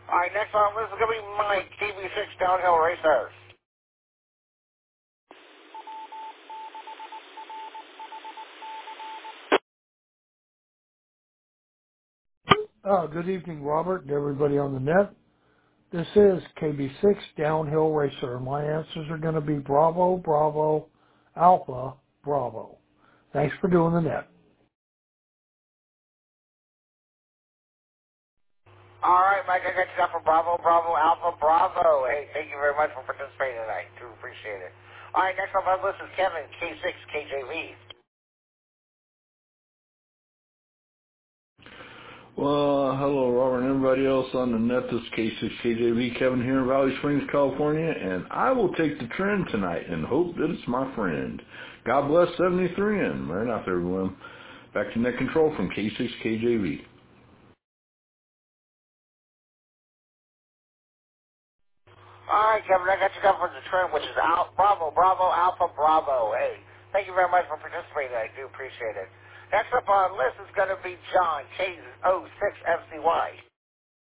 All right, next on this is going to be Mike, TV6 Downhill Racer. Good evening, Robert, and everybody on the net. This is KB6 Downhill Racer. My answers are going to be Bravo, Bravo, Alpha, Bravo. Thanks for doing the net. All right, Mike, I got you down for Bravo, Bravo, Alpha, Bravo. Hey, thank you very much for participating tonight. Do appreciate it. All right, next up on the list is Kevin, K6, KJV. Well, hello, Robert, and everybody else on the net. This is K6KJV Kevin here in Valley Springs, California, and I will take the trend tonight and hope that it's my friend. God bless 73 and right out there, everyone. Back to net control from K6KJV. All right, Kevin, I got you down for the trend, which is Bravo, Bravo, Alpha, Bravo. Hey, thank you very much for participating. I do appreciate it. Next up on the list is going to be John, K06FCY.